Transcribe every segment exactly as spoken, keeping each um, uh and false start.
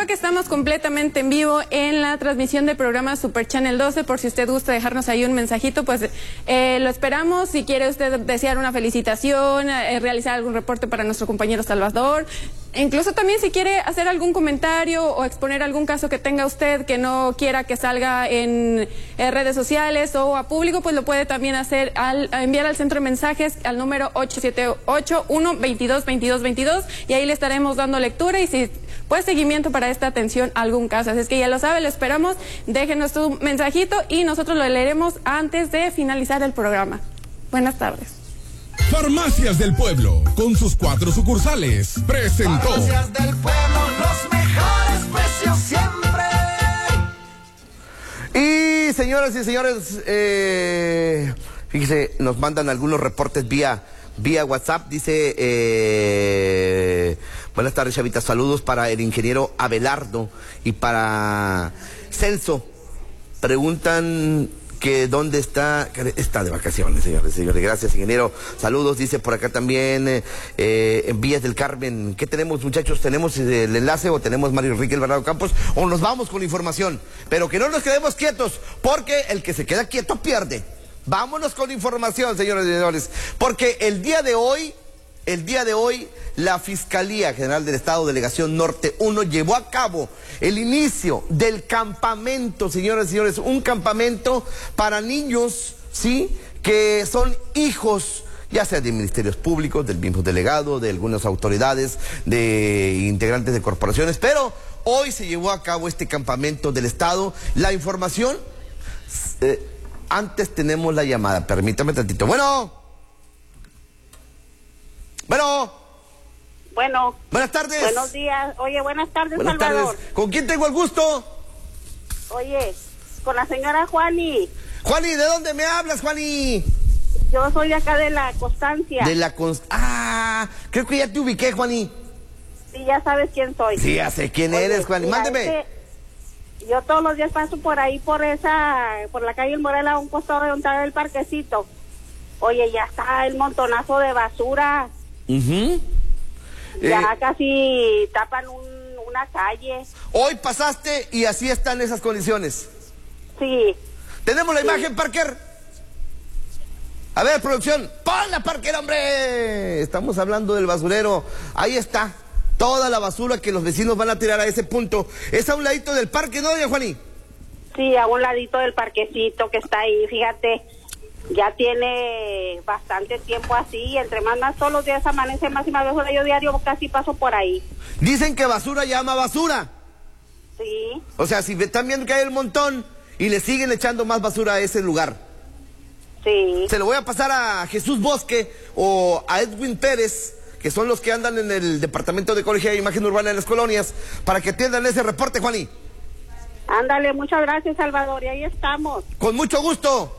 recordar que estamos completamente en vivo en la transmisión del programa Super Channel doce, por si usted gusta dejarnos ahí un mensajito, pues eh, lo esperamos. Si quiere usted desear una felicitación, eh, realizar algún reporte para nuestro compañero Salvador, incluso también si quiere hacer algún comentario o exponer algún caso que tenga usted que no quiera que salga en, en redes sociales o a público, pues lo puede también hacer al a enviar al centro de mensajes al número ocho siete ocho, uno, veintidós, veintidós, veintidós, y ahí le estaremos dando lectura y si pues seguimiento para esta atención a algún caso. Así es que ya lo sabe, lo esperamos, déjenos tu mensajito y nosotros lo leeremos antes de finalizar el programa. Buenas tardes. Farmacias del Pueblo, con sus cuatro sucursales, presentó. Farmacias del Pueblo, los mejores precios siempre. Y señoras y señores, eh, fíjese, nos mandan algunos reportes vía, vía WhatsApp. Dice, eh, buenas tardes, Chavita, saludos para el ingeniero Abelardo y para Celso. Preguntan que dónde está, está de vacaciones, señores, señores, gracias, ingeniero, saludos. Dice por acá también, eh, eh, en Villas del Carmen, ¿qué tenemos, muchachos? ¿Tenemos el enlace o tenemos Mario Enrique Alvarado Campos o nos vamos con la información? Pero que no nos quedemos quietos, porque el que se queda quieto pierde. Vámonos con información, señores y señores, porque el día de hoy, el día de hoy, la Fiscalía General del Estado, Delegación Norte uno, llevó a cabo el inicio del campamento, señoras y señores, un campamento para niños, ¿sí?, que son hijos, ya sea de ministerios públicos, del mismo delegado, de algunas autoridades, de integrantes de corporaciones, pero hoy se llevó a cabo este campamento del Estado. La información, eh, antes tenemos la llamada, permítame tantito. Bueno, bueno. Bueno. Buenas tardes. Buenos días. Oye, buenas tardes, buenas Salvador. Tardes. ¿Con quién tengo el gusto? Oye, con la señora Juani. Juani, ¿de dónde me hablas, Juani? Yo soy de acá de la Constancia. De la Constancia. Ah, creo que ya te ubiqué, Juani. Sí, ya sabes quién soy. Sí, ya sé quién Oye, eres, Juani. Mira, mándeme. Es que yo todos los días paso por ahí, por esa, por la calle El Morel, a un costado de donde está el parquecito. Oye, ya está el montonazo de basura. Uh-huh. Ya eh, casi tapan un, una calle. Hoy pasaste y así están esas condiciones. Sí. ¿Tenemos la sí. imagen, Parker? A ver, producción, ¡ponla, Parker, hombre! Estamos hablando del basurero. Ahí está, toda la basura que los vecinos van a tirar a ese punto. Es a un ladito del parque, ¿no, doña Juaní? Sí, a un ladito del parquecito que está ahí, fíjate. Ya tiene bastante tiempo así, y entre más más todos los días amanece más y más basura. Yo diario casi paso por ahí. Dicen que basura llama basura. Sí. O sea, si están viendo que hay el montón y le siguen echando más basura a ese lugar. Sí. Se lo voy a pasar a Jesús Bosque o a Edwin Pérez, que son los que andan en el Departamento de Ecología e Imagen Urbana en las colonias, para que atiendan ese reporte, Juaní. Ándale, muchas gracias, Salvador, y ahí estamos. Con mucho gusto.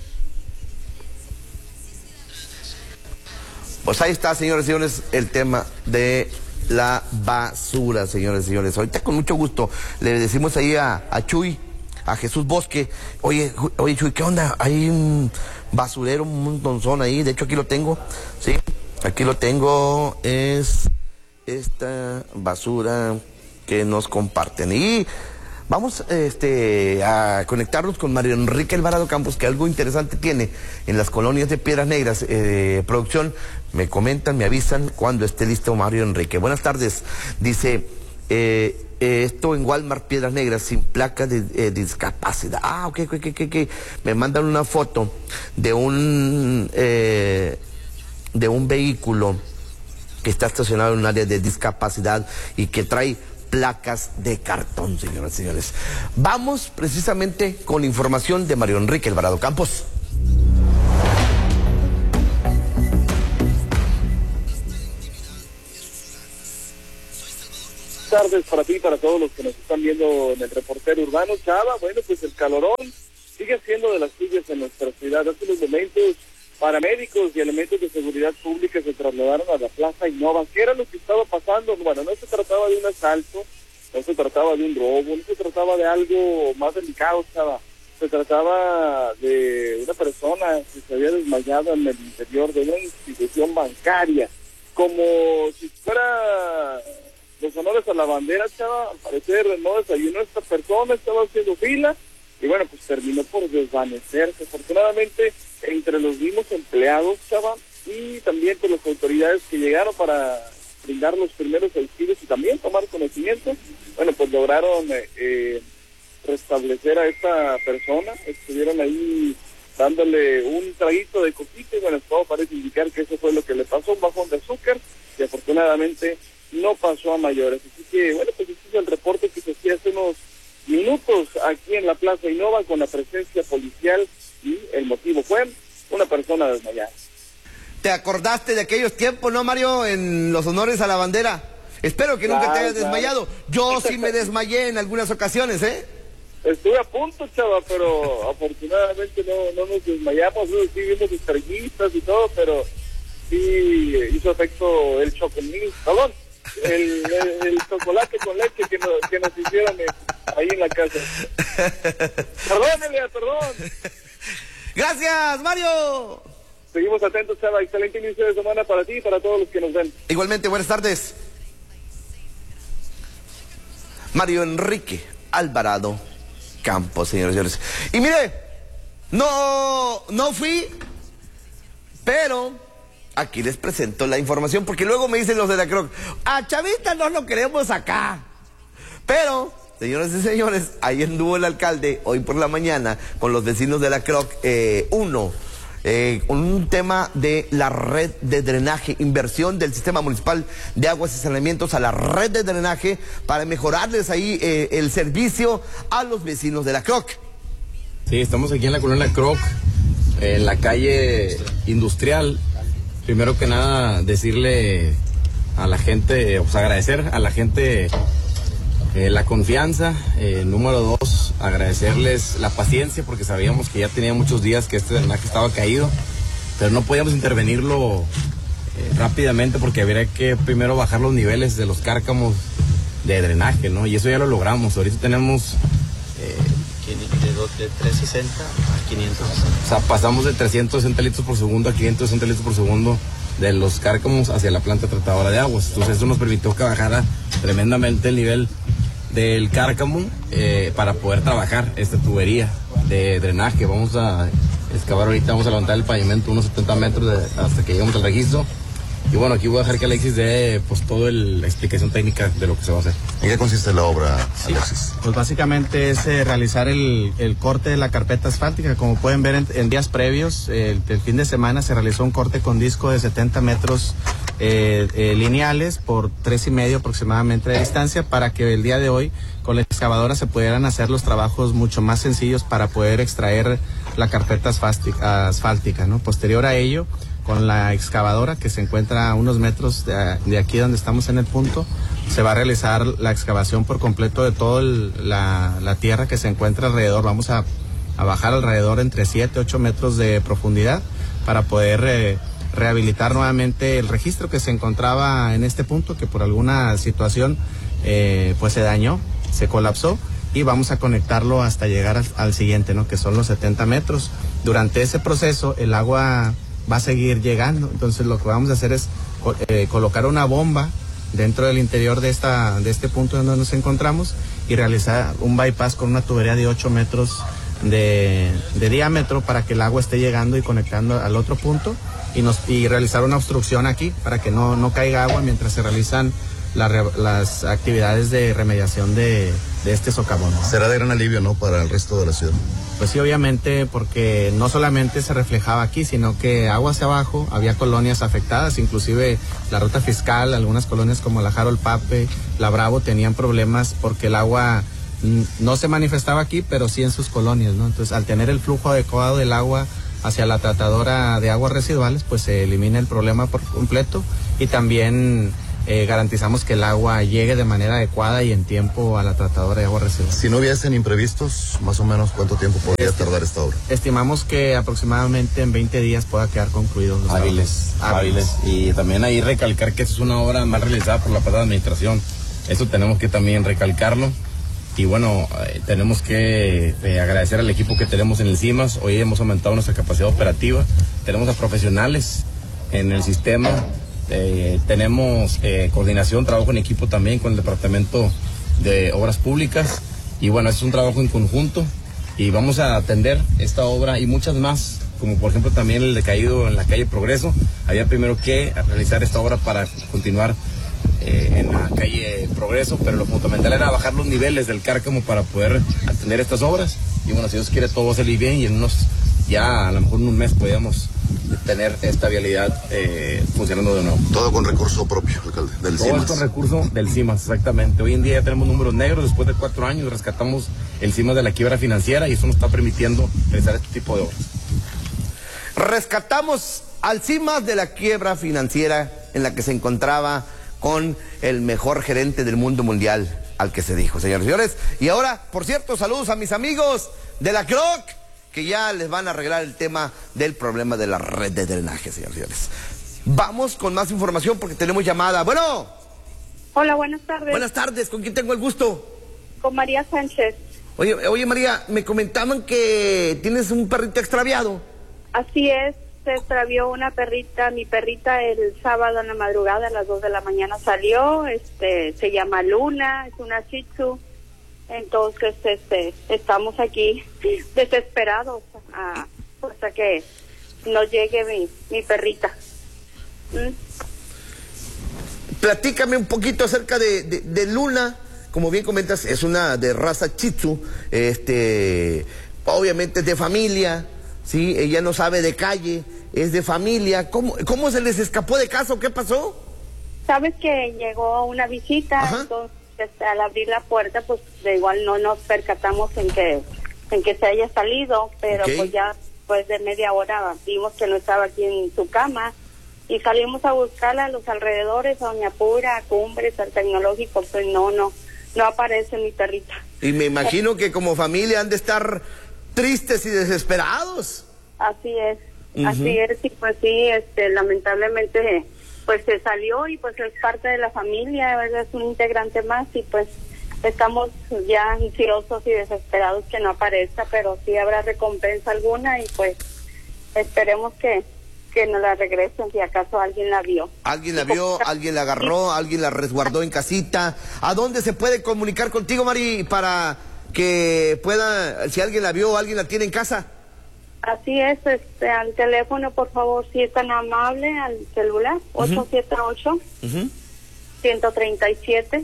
Pues ahí está, señores y señores, el tema de la basura, señores y señores. Ahorita con mucho gusto le decimos ahí a, a Chuy, a Jesús Bosque, oye, oye Chuy, ¿qué onda? Hay un basurero, un montonzón ahí, de hecho aquí lo tengo, sí, aquí lo tengo, es esta basura que nos comparten. Y vamos este, a conectarnos con Mario Enrique Alvarado Campos, que algo interesante tiene en las colonias de Piedras Negras. Eh, producción, me comentan, me avisan cuando esté listo Mario Enrique. Buenas tardes. Dice, eh, eh, esto en Walmart Piedras Negras, sin placa de eh, discapacidad. Ah, ok, ok, ok, ok. Me mandan una foto de un, eh, de un vehículo que está estacionado en un área de discapacidad y que trae placas de cartón, señoras y señores. Vamos precisamente con información de Mario Enrique Alvarado Campos. Buenas tardes para ti y para todos los que nos están viendo en el reportero urbano. Chava, bueno, pues el calorón sigue siendo de las suyas en nuestra ciudad. Hace unos momentos, paramédicos y elementos de seguridad pública se trasladaron a la Plaza Innova. ¿Qué era lo que estaba pasando? Bueno, no se trataba de un asalto, no se trataba de un robo, no se trataba de algo más delicado, Chava. Se trataba de una persona que se había desmayado en el interior de una institución bancaria, como si fuera lo los honores a la bandera, chava, al parecer no desayunó esta persona, estaba haciendo fila, y bueno, pues terminó por desvanecerse. Afortunadamente, entre los mismos empleados, chava, y también por las autoridades que llegaron para brindar los primeros auxilios y también tomar conocimiento, bueno, pues lograron eh, eh, restablecer a esta persona. Estuvieron ahí dándole un traguito de coquita y bueno, todo parece indicar que eso fue lo que le pasó, un bajón de azúcar, y afortunadamente no pasó a mayores. Así que bueno, pues este es el reporte que se hacía hace unos minutos aquí en la Plaza Innova con la presencia policial, y el motivo fue una persona desmayada. ¿Te acordaste de aquellos tiempos, no, Mario, en los honores a la bandera? Espero que nunca claro, te hayas claro. desmayado. Yo sí me desmayé en algunas ocasiones, ¿eh? Estuve a punto, chava, pero afortunadamente no, no nos desmayamos. Sí vimos estrellitas y todo, pero sí hizo efecto el chocolate, perdón, el, el, el chocolate con leche que nos, que nos hicieron eh, ahí en la casa. Perdón, Elia, perdón. Gracias, Mario. Seguimos atentos, chava. Excelente inicio de semana para ti y para todos los que nos ven. Igualmente, buenas tardes. Mario Enrique Alvarado Campos, señores y señores. Y mire, no, no fui, pero aquí les presento la información, porque luego me dicen los de la Croc, a Chavita no lo queremos acá. Pero, señores y señores, ahí anduvo el alcalde hoy por la mañana con los vecinos de la Croc, eh, uno, Eh, con un tema de la red de drenaje, inversión del sistema municipal de aguas y saneamientos a la red de drenaje para mejorarles ahí eh, el servicio a los vecinos de la Croc. Sí, estamos aquí en la colonia La Croc, en la calle industrial. Primero que nada, decirle a la gente, pues agradecer a la gente eh, la confianza. Eh, número dos, agradecerles la paciencia, porque sabíamos que ya tenía muchos días que este drenaje estaba caído, pero no podíamos intervenirlo eh, rápidamente porque habría que primero bajar los niveles de los cárcamos de drenaje, ¿no? Y eso ya lo logramos. Ahorita tenemos eh, de trescientos sesenta a quinientos. O sea, pasamos de trescientos sesenta litros por segundo a quinientos sesenta litros por segundo de los cárcamos hacia la planta tratadora de aguas. Entonces eso nos permitió que bajara tremendamente el nivel del cárcamo eh, para poder trabajar esta tubería de drenaje. Vamos a excavar ahorita, vamos a levantar el pavimento unos setenta metros de, hasta que lleguemos al registro. Y bueno, aquí voy a dejar que Alexis dé pues toda la explicación técnica de lo que se va a hacer. ¿En qué consiste la obra, Sí, Alexis? pues básicamente es eh, realizar el, el corte de la carpeta asfáltica. Como pueden ver en, en días previos, eh, el, el fin de semana se realizó un corte con disco de setenta metros eh, eh, lineales por tres y medio aproximadamente de distancia, para que el día de hoy con la excavadora se pudieran hacer los trabajos mucho más sencillos para poder extraer la carpeta asfáltica, asfáltica, ¿no? Posterior a ello, con la excavadora que se encuentra a unos metros de, de aquí donde estamos en el punto, se va a realizar la excavación por completo de toda la, la tierra que se encuentra alrededor. Vamos a, a bajar alrededor entre siete, ocho metros de profundidad para poder eh, rehabilitar nuevamente el registro que se encontraba en este punto, que por alguna situación eh, pues se dañó, se colapsó, y vamos a conectarlo hasta llegar al, al siguiente, ¿no? Que son los setenta metros. Durante ese proceso el agua va a seguir llegando, entonces lo que vamos a hacer es eh, colocar una bomba dentro del interior de esta de este punto donde nos encontramos y realizar un bypass con una tubería de ocho metros de, de diámetro para que el agua esté llegando y conectando al otro punto, y nos y realizar una obstrucción aquí para que no, no caiga agua mientras se realizan la, las actividades de remediación de, de este socavón. Será de gran alivio, ¿no?, para el resto de la ciudad. Pues sí, obviamente, porque no solamente se reflejaba aquí, sino que agua hacia abajo había colonias afectadas, inclusive la ruta fiscal, algunas colonias como la Harold Pape, la Bravo, tenían problemas porque el agua no se manifestaba aquí, pero sí en sus colonias, ¿no? Entonces, al tener el flujo adecuado del agua hacia la tratadora de aguas residuales, pues se elimina el problema por completo, y también Eh, garantizamos que el agua llegue de manera adecuada y en tiempo a la tratadora de aguas residuales. Si no hubiesen imprevistos, más o menos, ¿cuánto tiempo podría Este, tardar esta obra? Estimamos que aproximadamente en veinte días pueda quedar concluido. Los hábiles, hábiles. Y también ahí recalcar que esta es una obra mal realizada por la pasada administración. Eso tenemos que también recalcarlo. Y bueno, eh, tenemos que eh, agradecer al equipo que tenemos en el CIMAS. Hoy hemos aumentado nuestra capacidad operativa. Tenemos a profesionales en el sistema. Eh, tenemos eh, coordinación, trabajo en equipo también con el Departamento de Obras Públicas. Y bueno, es un trabajo en conjunto y vamos a atender esta obra y muchas más, como por ejemplo también el decaído en la calle Progreso. Había primero que realizar esta obra para continuar eh, en la calle Progreso, pero lo fundamental era bajar los niveles del Cárcamo para poder atender estas obras. Y bueno, si Dios quiere, todo va a salir bien y en unos, ya a lo mejor en un mes podríamos tener esta vialidad eh, funcionando de nuevo. Todo con recurso propio, alcalde, del Todo CIMAS. es con recurso del CIMAS, exactamente. Hoy en día ya tenemos números negros, después de cuatro años rescatamos el CIMAS de la quiebra financiera y eso nos está permitiendo realizar este tipo de obras. Rescatamos al CIMAS de la quiebra financiera en la que se encontraba con el mejor gerente del mundo mundial, al que se dijo, señores y señores. Y ahora, por cierto, saludos a mis amigos de la Croc, que ya les van a arreglar el tema del problema de la red de drenaje, señores y señores. Vamos con más información porque tenemos llamada. Bueno. Hola, buenas tardes. Buenas tardes, ¿con quién tengo el gusto? Con María Sánchez. Oye, oye María, me comentaban que tienes un perrito extraviado. Así es, se extravió una perrita, mi perrita el sábado en la madrugada a las dos de la mañana salió, este, se llama Luna, es una Shih Tzu. Entonces, este, estamos aquí desesperados a, hasta que nos llegue mi, mi perrita. ¿Mm? Platícame un poquito acerca de, de, de Luna. Como bien comentas, es una de raza Shih Tzu, este, obviamente es de familia, ¿sí? Ella no sabe de calle, es de familia. ¿Cómo, cómo se les escapó de casa o qué pasó? Sabes que llegó una visita, Ajá. entonces al abrir la puerta, pues de igual no nos percatamos en que en que se haya salido, pero okay. pues ya después de media hora vimos que no estaba aquí en su cama y salimos a buscarla a los alrededores, a Doña Pura, a Cumbres, al Tecnológico, pues no, no, no aparece mi perrita. Y me imagino que como familia han de estar tristes y desesperados. Así es, uh-huh. así es, y pues sí, este, lamentablemente pues se salió y pues es parte de la familia, ¿verdad? Es un integrante más y pues estamos ya ansiosos y desesperados que no aparezca, pero sí habrá recompensa alguna y pues esperemos que, que nos la regresen si acaso alguien la vio. ¿Alguien la vio? ¿Alguien la agarró? ¿Alguien la resguardó en casita? ¿A dónde se puede comunicar contigo, Mari, para que pueda, si alguien la vio o alguien la tiene en casa? Así es, este, al teléfono, por favor, si es tan amable, al celular, uh-huh. ocho siete ocho, uno tres siete,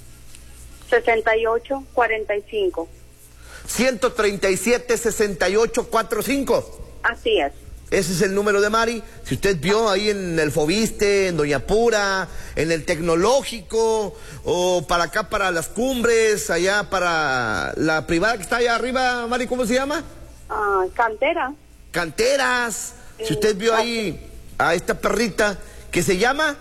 seis ocho cuatro cinco. ciento treinta y siete, sesenta y ocho cuarenta y cinco. Así es. Ese es el número de Mari. Si usted vio ahí en el Fobiste, en Doña Pura, en el Tecnológico, o para acá, para las Cumbres, allá para la privada que está allá arriba, Mari, ¿cómo se llama? Uh, cantera. Canteras. Sí. Si usted vio ahí a esta perrita que se llama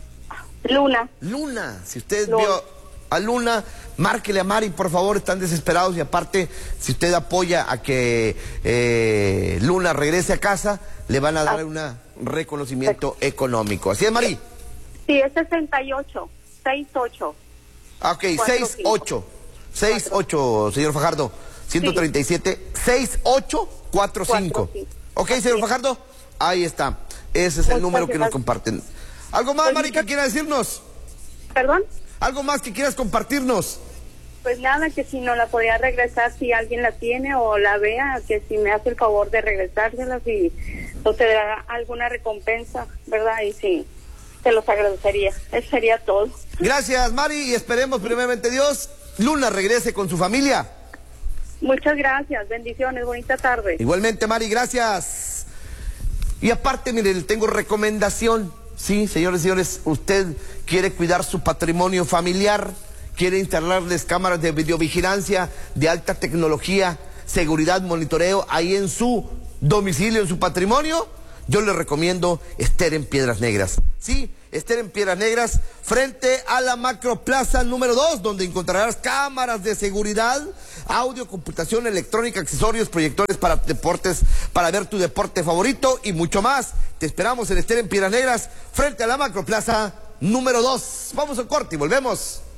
Luna. Luna. Si usted Luna. vio a Luna, márquele a Mari, por favor, están desesperados. Y aparte, si usted apoya a que eh, Luna regrese a casa, le van a dar ah. un reconocimiento sí. económico. ¿Así es, Mari? Sí, es sesenta y ocho, sesenta y ocho. Ok, sesenta y ocho. sesenta y ocho, señor Fajardo. ciento treinta y siete, sesenta y ocho cuarenta y cinco. Ok, señor Fajardo, ahí está. Ese es el Muchas número que gracias. Nos comparten. ¿Algo más, pues, Mari, que quiera decirnos? ¿Perdón? ¿Algo más que quieras compartirnos? Pues nada, que si no la podía regresar, si alguien la tiene o la vea, que si me hace el favor de regresársela, si o te dará alguna recompensa, ¿verdad? Y sí, te los agradecería. Eso sería todo. Gracias, Mari, y esperemos primeramente Dios, Luna regrese con su familia. Muchas gracias, bendiciones, bonita tarde. Igualmente, Mari, gracias. Y aparte, mire, tengo recomendación. Sí, señores y señores, usted quiere cuidar su patrimonio familiar, quiere instalarles cámaras de videovigilancia de alta tecnología, seguridad, monitoreo ahí en su domicilio, en su patrimonio. Yo le recomiendo Ester en Piedras Negras. Sí, Ester en Piedras Negras, frente a la Macroplaza número dos, donde encontrarás cámaras de seguridad, audio, computación electrónica, accesorios, proyectores para deportes, para ver tu deporte favorito y mucho más. Te esperamos en Ester en Piedras Negras, frente a la Macroplaza número dos. Vamos al corte y volvemos.